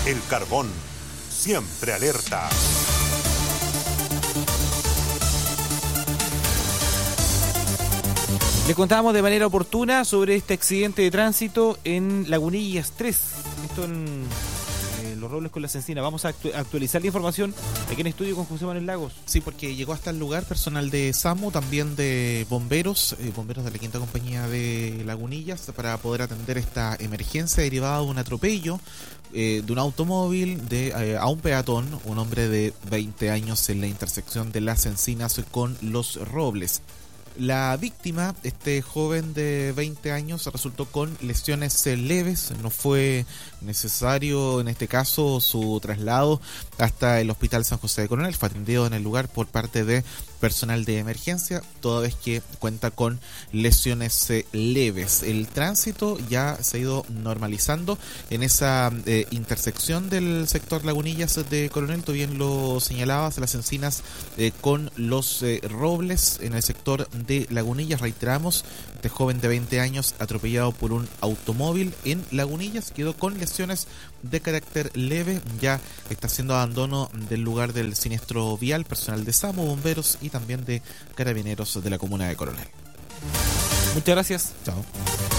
El Carbón, siempre alerta. Le contábamos de manera oportuna sobre este accidente de tránsito en Lagunillas 3. Esto en Los Robles con las Encinas. Vamos a actualizar la información aquí en estudio con José Manuel Lagos. Sí, porque llegó hasta el lugar personal de SAMU, también de bomberos de la quinta compañía de Lagunillas, para poder atender esta emergencia derivada de un atropello de un automóvil a un peatón, un hombre de 20 años en la intersección de las Encinas con Los Robles. La víctima, este joven de 20 años, resultó con lesiones leves. No fue necesario, en este caso, su traslado hasta el Hospital San José de Coronel. Fue atendido en el lugar por parte de personal de emergencia, toda vez que cuenta con lesiones leves. El tránsito ya se ha ido normalizando en esa intersección del sector Lagunillas de Coronel. Tú bien lo señalabas, las Encinas con Los Robles en el sector de Lagunillas. Reiteramos, este joven de 20 años atropellado por un automóvil en Lagunillas quedó con lesiones de carácter leve. Ya está haciendo abandono del lugar del siniestro vial personal de SAMU, bomberos y también de carabineros de la comuna de Coronel. Muchas gracias. Chao.